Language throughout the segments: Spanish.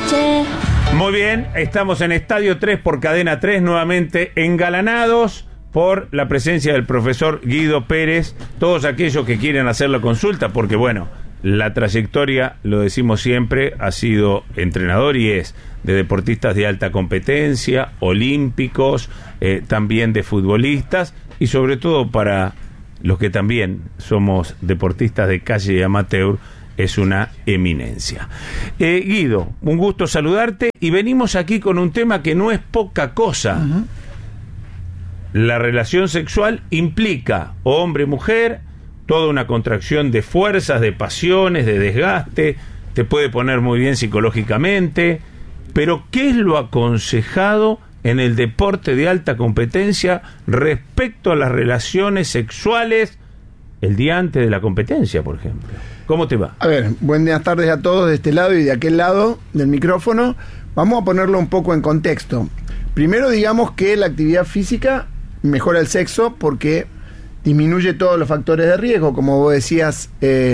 noche. Muy bien, estamos en Estadio 3 por Cadena 3, nuevamente engalanados por la presencia del profesor Guido Pérez. Todos aquellos que quieren hacer la consulta, porque bueno, la trayectoria, lo decimos siempre, ha sido entrenador y es de deportistas de alta competencia, olímpicos, también de futbolistas y sobre todo para los que también somos deportistas de calle y amateur, es una eminencia. Guido, un gusto saludarte y venimos aquí con un tema que no es poca cosa. Uh-huh. La relación sexual implica hombre-mujer, toda una contracción de fuerzas, de pasiones, de desgaste, te puede poner muy bien psicológicamente, pero ¿qué es lo aconsejado en el deporte de alta competencia respecto a las relaciones sexuales el día antes de la competencia, por ejemplo? ¿Cómo te va? A ver, buenas tardes a todos de este lado y de aquel lado del micrófono. Vamos a ponerlo un poco en contexto. Primero digamos que la actividad física mejora el sexo porque disminuye todos los factores de riesgo. Como vos decías,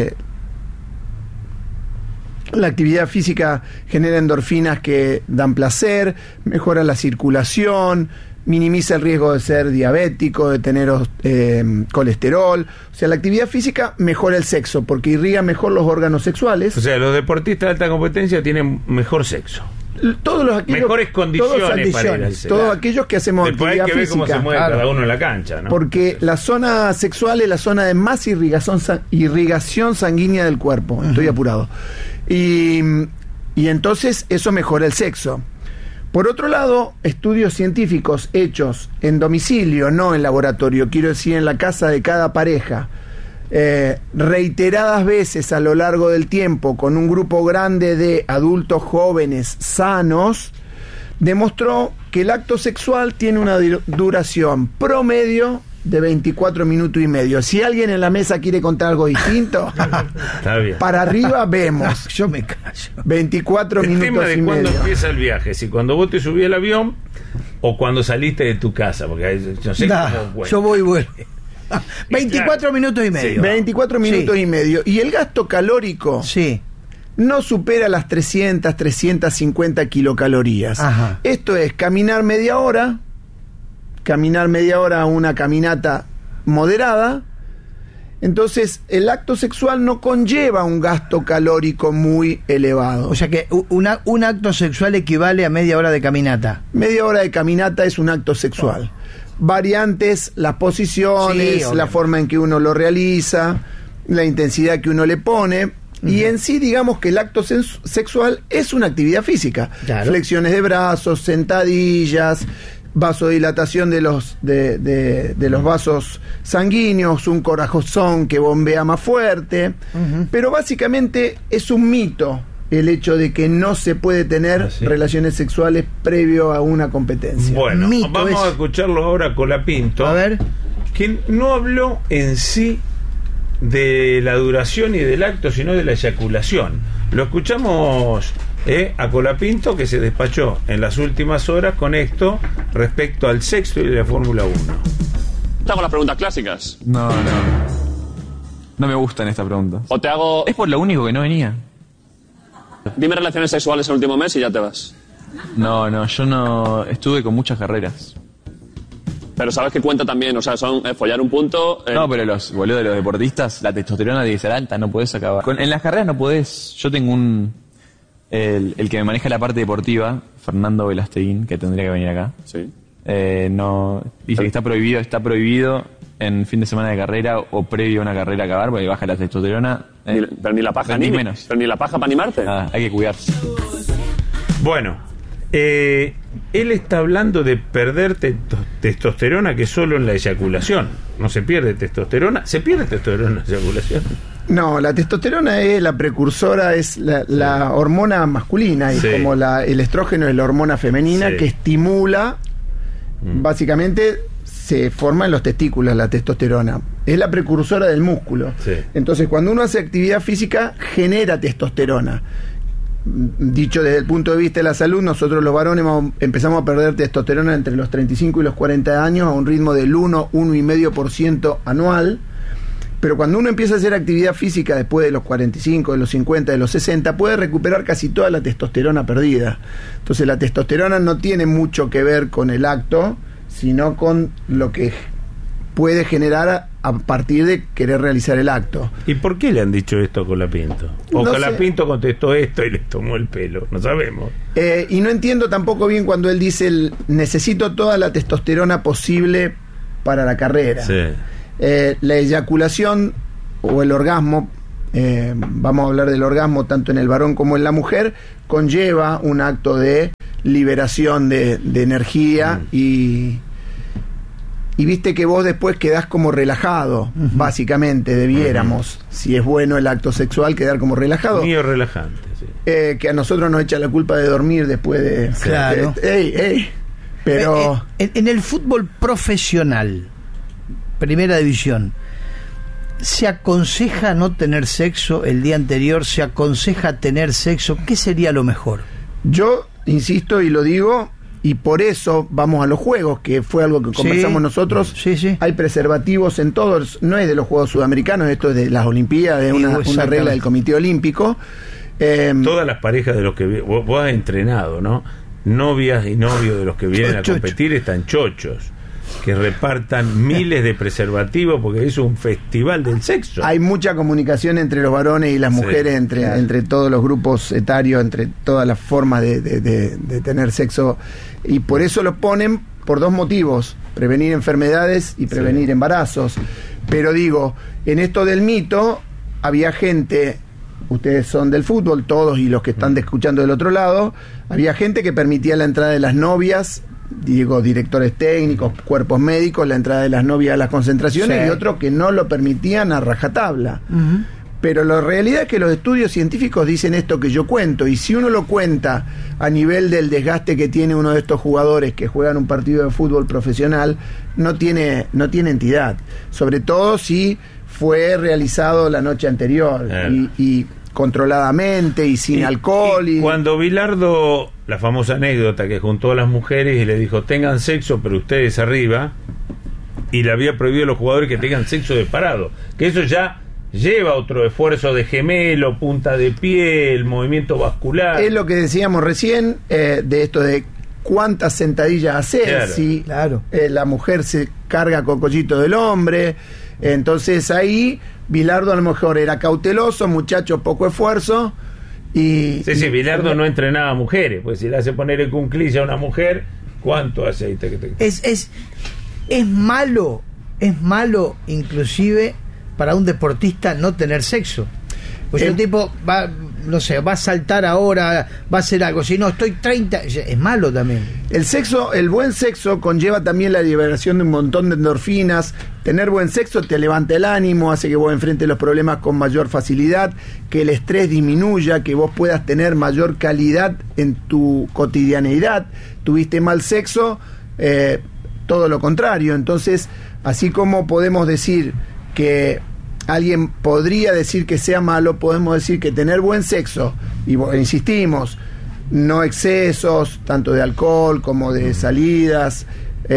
la actividad física genera endorfinas que dan placer, mejora la circulación, minimiza el riesgo de ser diabético, de tener colesterol. O sea, la actividad física mejora el sexo porque irriga mejor los órganos sexuales. O sea, los deportistas de alta competencia tienen mejor sexo. Mejores condiciones para ir al sexo. Todos aquellos que hacemos después actividad hay que ver física. Cómo se mueve cada uno en la cancha, ¿no? Porque la zona sexual es la zona de más irrigación sanguínea del cuerpo. Uh-huh. Estoy apurado. Y entonces eso mejora el sexo. Por otro lado, estudios científicos hechos en domicilio, no en laboratorio, quiero decir en la casa de cada pareja, reiteradas veces a lo largo del tiempo con un grupo grande de adultos jóvenes sanos, demostró que el acto sexual tiene una duración promedio de 24 minutos y medio. Si alguien en la mesa quiere contar algo distinto, está bien. Para arriba vemos. Yo me callo. 24 el minutos tema de y cuándo medio. empieza el viaje, si cuando vos te subí al avión o cuando saliste de tu casa, porque no sé cómo yo voy y vuelvo. 24 claro, minutos y medio. Sí, 24 minutos y medio. Y el gasto calórico no supera las 350 kilocalorías. Ajá. Esto es caminar media hora una caminata moderada. Entonces el acto sexual no conlleva un gasto calórico muy elevado. O sea que un acto sexual equivale a media hora de caminata. Media hora de caminata es un acto sexual. Variantes, las posiciones, la forma en que uno lo realiza, la intensidad que uno le pone. Uh-huh. Y en sí, digamos que el acto sexual es una actividad física. Claro. Flexiones de brazos, sentadillas, vasodilatación de los vasos sanguíneos, un corazón que bombea más fuerte. Uh-huh. Pero básicamente es un mito el hecho de que no se puede tener relaciones sexuales previo a una competencia. Bueno, vamos a escucharlo ahora con Colapinto, a ver, que no habló en sí de la duración y del acto, sino de la eyaculación. Lo escuchamos a Colapinto, que se despachó en las últimas horas con esto respecto al sexo y de la Fórmula 1. Te hago las preguntas clásicas. No me gustan esta pregunta. O te hago... Es por lo único que no venía. Dime relaciones sexuales el último mes y ya te vas. No, yo no... Estuve con muchas carreras. Pero sabes que cuenta también, o sea, son follar un punto... No, pero los deportistas, la testosterona tiene que ser alta, no podés acabar. En las carreras no podés... Yo tengo el que me maneja la parte deportiva, Fernando Velasteguín, que tendría que venir acá. Sí. No... Dice que está prohibido en fin de semana de carrera o previo a una carrera acabar, porque baja la testosterona. Pero ni la paja ni menos. Pero ni la paja para animarte. Hay que cuidarse. Bueno, él está hablando de perder testosterona, que solo en la eyaculación. No se pierde testosterona. ¿Se pierde testosterona en la eyaculación? No, la testosterona es la precursora, es la hormona masculina, y como el estrógeno es la hormona femenina que estimula, básicamente se forma en los testículos la testosterona. Es la precursora del músculo. Sí. Entonces, cuando uno hace actividad física, genera testosterona. Dicho desde el punto de vista de la salud, nosotros los varones empezamos a perder testosterona entre los 35 y los 40 años a un ritmo del 1,5% anual. Pero cuando uno empieza a hacer actividad física después de los 45, de los 50, de los 60, puede recuperar casi toda la testosterona perdida. Entonces la testosterona no tiene mucho que ver con el acto, sino con lo que puede generar a partir de querer realizar el acto. ¿Y por qué le han dicho esto a Colapinto? O No Colapinto contestó esto y les tomó el pelo, no sabemos. Y no entiendo tampoco bien cuando él dice necesito toda la testosterona posible para la carrera. Sí. La eyaculación o el orgasmo, vamos a hablar del orgasmo tanto en el varón como en la mujer, conlleva un acto de liberación de energía y viste que vos después quedás como relajado, básicamente, debiéramos, si es bueno el acto sexual, quedar como relajado. Mío relajante, sí. Que a nosotros nos echa la culpa de dormir después de... Claro. Pero... En el fútbol profesional, primera división, ¿se aconseja no tener sexo el día anterior? ¿Se aconseja tener sexo? ¿Qué sería lo mejor? Yo insisto y lo digo, y por eso vamos a los juegos, que fue algo que conversamos nosotros. Sí. Hay preservativos en todos, no es de los Juegos Sudamericanos, esto es de las Olimpiadas, es una regla del Comité Olímpico. Todas las parejas de los que vos has entrenado, ¿no? Novias y novios de los que vienen a competir están chochos, que repartan miles de preservativos porque es un festival del sexo. Hay mucha comunicación entre los varones y las mujeres, entre todos los grupos etarios, entre todas las formas de tener sexo, y por eso lo ponen por dos motivos: prevenir enfermedades y prevenir embarazos. Pero digo, en esto del mito había gente, ustedes son del fútbol todos y los que están escuchando del otro lado, había gente que permitía la entrada de las novias, digo, directores técnicos, cuerpos médicos, la entrada de las novias a las concentraciones, y otros que no lo permitían a rajatabla. Pero la realidad es que los estudios científicos dicen esto que yo cuento, y si uno lo cuenta a nivel del desgaste que tiene uno de estos jugadores que juegan un partido de fútbol profesional, no tiene entidad, sobre todo si fue realizado la noche anterior y controladamente y sin alcohol. Y cuando Bilardo, la famosa anécdota que juntó a las mujeres y le dijo tengan sexo pero ustedes arriba, y le había prohibido a los jugadores que tengan sexo de parado, que eso ya lleva otro esfuerzo de gemelo, punta de pie, el movimiento vascular. Es lo que decíamos recién, de esto de cuántas sentadillas hacer, si la mujer se carga cocollito del hombre. Entonces ahí Bilardo a lo mejor era cauteloso, muchacho, poco esfuerzo. Sí, Bilardo no entrenaba a mujeres, pues si le hace poner en cunclilla a una mujer, ¿cuánto aceite que te... Es malo inclusive para un deportista no tener sexo. Pues un tipo va a saltar ahora, va a hacer algo, si no, estoy 30, es malo también. El buen sexo conlleva también la liberación de un montón de endorfinas. Tener buen sexo te levanta el ánimo, hace que vos enfrentes los problemas con mayor facilidad, que el estrés disminuya, que vos puedas tener mayor calidad en tu cotidianeidad. Tuviste mal sexo, todo lo contrario. Entonces, así como podemos decir que alguien podría decir que sea malo, podemos decir que tener buen sexo, y insistimos, no excesos, tanto de alcohol como de salidas,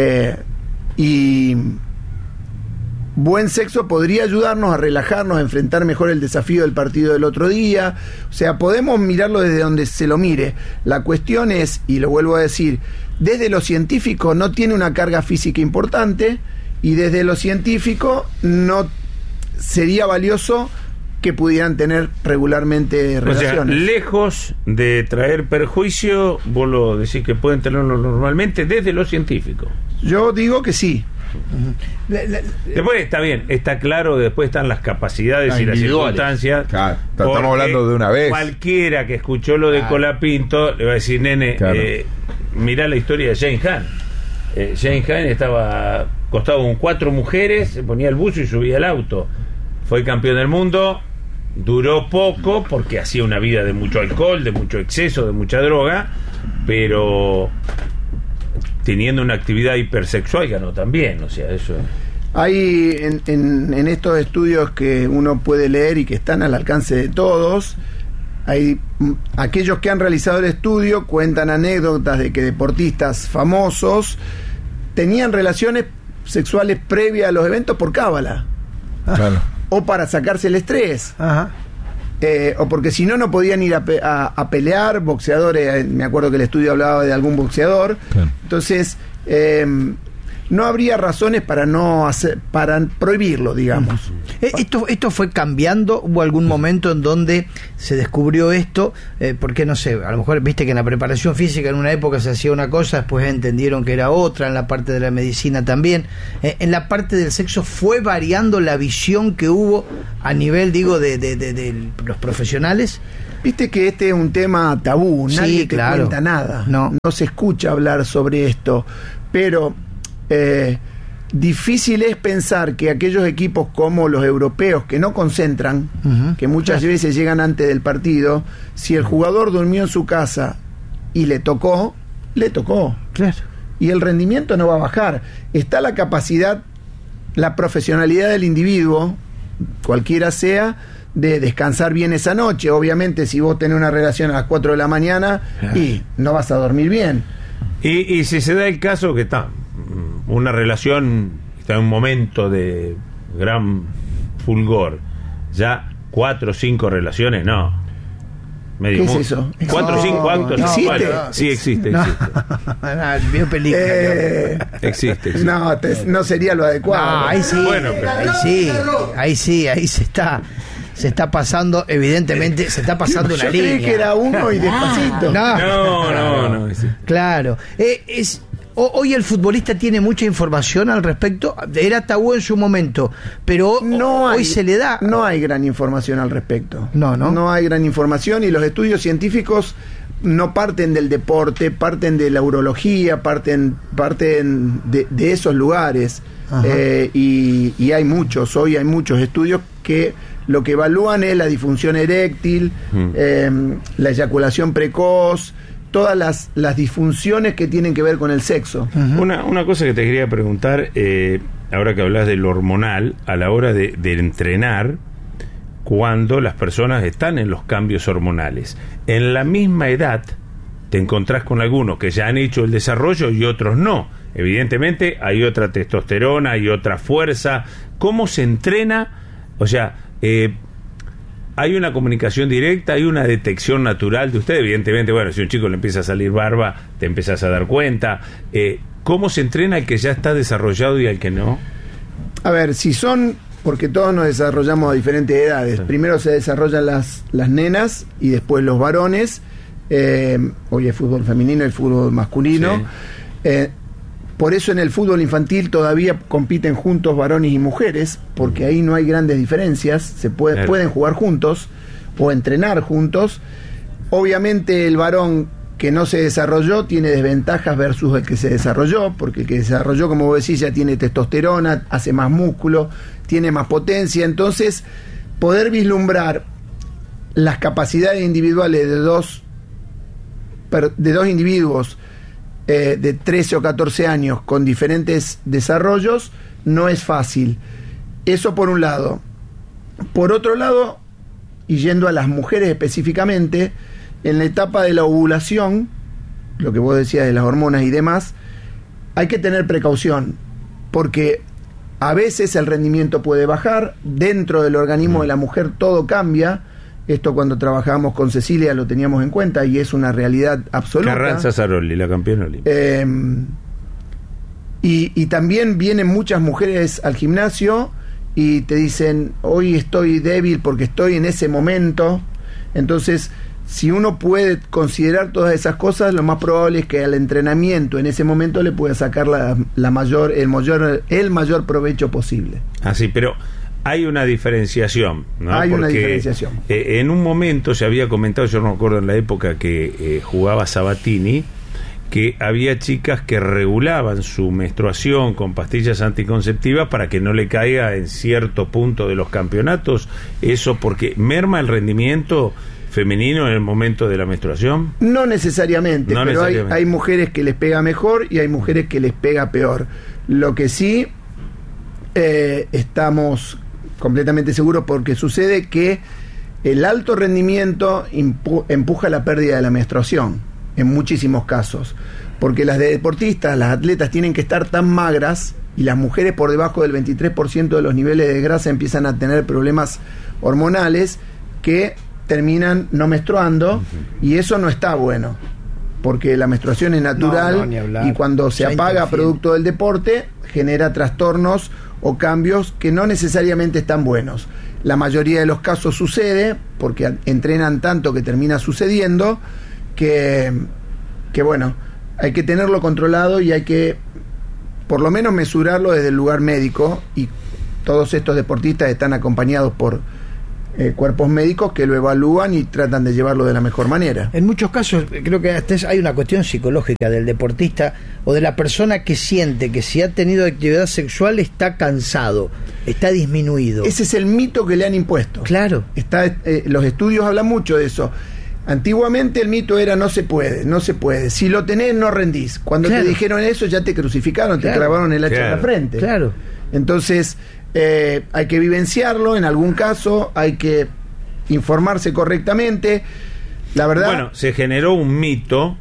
y buen sexo podría ayudarnos a relajarnos, a enfrentar mejor el desafío del partido del otro día. O sea, podemos mirarlo desde donde se lo mire. La cuestión es, y lo vuelvo a decir, desde lo científico no tiene una carga física importante, y desde lo científico no sería valioso que pudieran tener regularmente relaciones. O sea, lejos de traer perjuicio, vos lo decís que pueden tenerlo normalmente desde lo científico. Yo digo que sí. Después está bien, está claro, después están las capacidades y las circunstancias. Claro, estamos hablando de una vez. Cualquiera que escuchó lo de Colapinto le va a decir, nene, mirá la historia de James Hunt. James Hunt estaba acostado con 4 mujeres, se ponía el buzo y subía el auto. Fue campeón del mundo, duró poco porque hacía una vida de mucho alcohol, de mucho exceso, de mucha droga, pero teniendo una actividad hipersexual ganó también, o sea, eso. Hay en estos estudios que uno puede leer y que están al alcance de todos, hay aquellos que han realizado el estudio cuentan anécdotas de que deportistas famosos tenían relaciones sexuales previas a los eventos por cábala. Claro. o para sacarse el estrés. Ajá. O porque si no, no podían ir a pelear, boxeadores, me acuerdo que el estudio hablaba de algún boxeador. Claro. Entonces, no habría razones para para prohibirlo, digamos. Esto fue cambiando. ¿Hubo algún momento en donde se descubrió esto? Porque no sé, a lo mejor viste que en la preparación física en una época se hacía una cosa, después entendieron que era otra, en la parte de la medicina también. En la parte del sexo fue variando la visión que hubo a nivel, digo, de los profesionales. Viste que este es un tema tabú, nadie te cuenta nada, no se escucha hablar sobre esto, pero difícil es pensar que aquellos equipos como los europeos que no concentran, que muchas veces llegan antes del partido, si el jugador durmió en su casa y le tocó, claro, y el rendimiento no va a bajar. Está la capacidad, la profesionalidad del individuo, cualquiera sea, de descansar bien esa noche. Obviamente, si vos tenés una relación a las 4 de la mañana y no vas a dormir bien. Y si se da el caso que está una relación, está en un momento de gran fulgor, ya 4 o 5 relaciones, no. ¿Qué es eso? 4 o 5 actos. ¿Existe? Bueno, sí, existe. Vio película. Existe. No sería lo adecuado. No, ahí sí. Bueno, pero... ahí se está pasando, evidentemente, se está pasando una línea. Yo creí que era uno y despacito. No. Claro. Hoy el futbolista tiene mucha información al respecto. Era tabú en su momento, pero hoy se le da. No hay gran información al respecto. No hay gran información, y los estudios científicos no parten del deporte, parten de la urología, parten de esos lugares. Y hay muchos estudios que lo que evalúan es la disfunción eréctil, la eyaculación precoz, todas las disfunciones que tienen que ver con el sexo. Una cosa que te quería preguntar, ahora que hablas de lo hormonal, a la hora de entrenar, cuando las personas están en los cambios hormonales, en la misma edad te encontrás con algunos que ya han hecho el desarrollo y otros no. Evidentemente hay otra testosterona, hay otra fuerza. ¿Cómo se entrena? O sea, hay una comunicación directa, hay una detección natural de usted. Evidentemente, bueno, si a un chico le empieza a salir barba, te empezás a dar cuenta. ¿Cómo se entrena al que ya está desarrollado y al que no? A ver, porque todos nos desarrollamos a diferentes edades. Sí. Primero se desarrollan las nenas y después los varones. Hoy hay fútbol femenino y fútbol masculino. Sí. Por eso en el fútbol infantil todavía compiten juntos varones y mujeres, porque ahí no hay grandes diferencias, pueden jugar juntos o entrenar juntos. Obviamente el varón que no se desarrolló tiene desventajas versus el que se desarrolló, porque el que se desarrolló, como vos decís, ya tiene testosterona, hace más músculo, tiene más potencia. Entonces, poder vislumbrar las capacidades individuales de dos individuos de 13 o 14 años con diferentes desarrollos no es fácil. Eso por un lado. Por otro lado, y yendo a las mujeres específicamente, en la etapa de la ovulación, lo que vos decías de las hormonas y demás, hay que tener precaución, porque a veces el rendimiento puede bajar. Dentro del organismo de la mujer todo cambia. Esto cuando trabajábamos con Cecilia lo teníamos en cuenta y es una realidad absoluta. Carranza Zarolli, la campeona olímpica. Y también vienen muchas mujeres al gimnasio y te dicen, hoy estoy débil porque estoy en ese momento. Entonces, si uno puede considerar todas esas cosas, lo más probable es que al entrenamiento en ese momento le pueda sacar el mayor provecho posible. Así, pero hay una diferenciación, ¿no? Hay una diferenciación. En un momento se había comentado, yo no me acuerdo en la época que jugaba Sabatini, que había chicas que regulaban su menstruación con pastillas anticonceptivas para que no le caiga en cierto punto de los campeonatos. Eso porque merma el rendimiento femenino en el momento de la menstruación. No necesariamente, pero hay mujeres que les pega mejor y hay mujeres que les pega peor. Lo que sí estamos completamente seguros, porque sucede que el alto rendimiento empuja la pérdida de la menstruación en muchísimos casos, porque las deportistas, las atletas tienen que estar tan magras y las mujeres por debajo del 23% de los niveles de grasa empiezan a tener problemas hormonales que terminan no menstruando, y eso no está bueno, porque la menstruación es natural, y cuando se apaga producto del deporte genera trastornos o cambios que no necesariamente están buenos. La mayoría de los casos sucede porque entrenan tanto que termina sucediendo que bueno, hay que tenerlo controlado y hay que por lo menos mesurarlo desde el lugar médico, y todos estos deportistas están acompañados por cuerpos médicos que lo evalúan y tratan de llevarlo de la mejor manera. En muchos casos creo que hasta hay una cuestión psicológica del deportista o de la persona que siente que si ha tenido actividad sexual está cansado, está disminuido. Ese es el mito que le han impuesto. Claro. Los estudios hablan mucho de eso. Antiguamente el mito era no se puede. Si lo tenés no rendís. Cuando te dijeron eso ya te crucificaron, te clavaron el hacha en la frente. Claro. Entonces hay que vivenciarlo, en algún caso hay que informarse correctamente. La verdad. Bueno, se generó un mito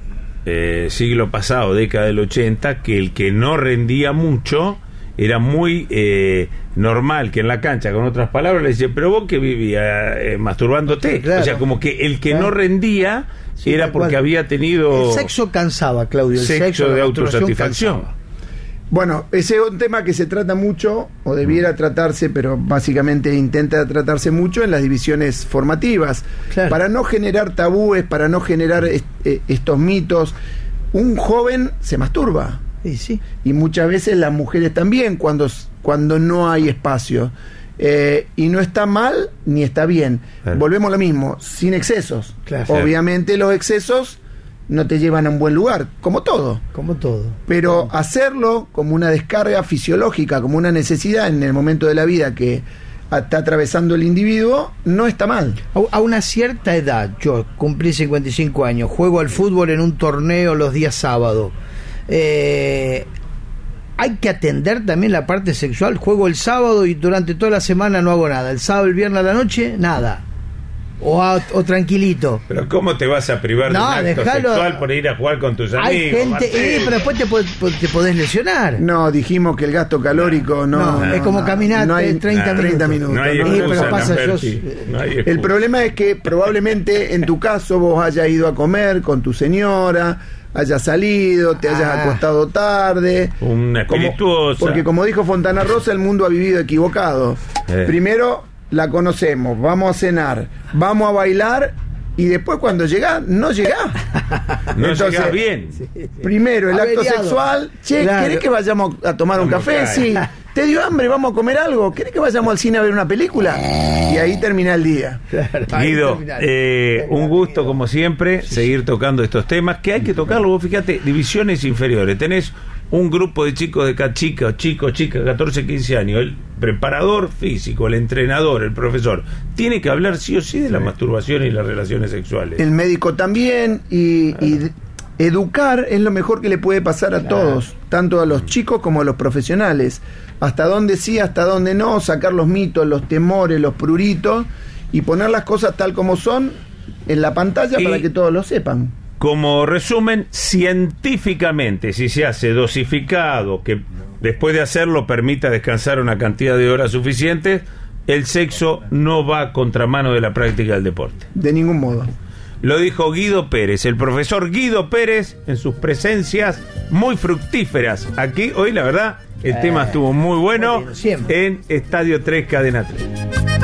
siglo pasado, década del 80, que el que no rendía mucho era muy normal que en la cancha, con otras palabras, le dice, pero vos que vivías masturbándote. Claro. O sea, como que el que no rendía era porque había tenido... El sexo cansaba, Claudio. El sexo de autosatisfacción. Cansaba. Bueno, ese es un tema que se trata mucho, o debiera tratarse, pero básicamente intenta tratarse mucho en las divisiones formativas, para no generar tabúes, para no generar estos mitos. Un joven se masturba. Sí. Y muchas veces las mujeres también, cuando no hay espacio. Y no está mal ni está bien. Claro. Volvemos a lo mismo, sin excesos. Claro. Obviamente los excesos no te llevan a un buen lugar, como todo. Pero hacerlo como una descarga fisiológica, como una necesidad en el momento de la vida que está atravesando el individuo, no está mal. A una cierta edad, yo cumplí 55 años, juego al fútbol en un torneo los días sábados. Hay que atender también la parte sexual. Juego el sábado y durante toda la semana no hago nada. El sábado, el viernes a la noche, nada. O tranquilito. Pero ¿cómo te vas a privar de un acto sexual por ir a jugar con tus amigos? Hay gente, pero después te podés lesionar. No, dijimos que el gasto calórico no es como caminar 30 minutos. No hay el problema es que probablemente en tu caso vos hayas ido a comer con tu señora, hayas salido, te hayas acostado tarde. Una espirituosa. Porque como dijo Fontana Rosa, el mundo ha vivido equivocado. Primero la conocemos, vamos a cenar, vamos a bailar, y después cuando llegás, no llegás. Entonces, llegás bien. Primero el acto sexual. ¿Querés que vayamos a tomar un café? Sí. ¿Te dio hambre? ¿Vamos a comer algo? ¿Querés que vayamos al cine a ver una película? Y ahí termina el día. Guido, un gusto como siempre seguir tocando estos temas, que hay que tocarlo. Vos fíjate, divisiones inferiores. Tenés un grupo de chicos chicas, 14, 15 años, el preparador físico, el entrenador, el profesor, tiene que hablar sí o sí de la masturbación y las relaciones sexuales. El médico también, y educar es lo mejor que le puede pasar a todos, tanto a los chicos como a los profesionales. Hasta dónde sí, hasta dónde no, sacar los mitos, los temores, los pruritos, y poner las cosas tal como son en la pantalla para que todos lo sepan. Como resumen, científicamente, si se hace dosificado, que después de hacerlo permita descansar una cantidad de horas suficientes, el sexo no va a contramano de la práctica del deporte. De ningún modo. Lo dijo Guido Pérez, el profesor Guido Pérez, en sus presencias muy fructíferas. Aquí, hoy la verdad, el tema estuvo muy bueno en Estadio 3, Cadena 3.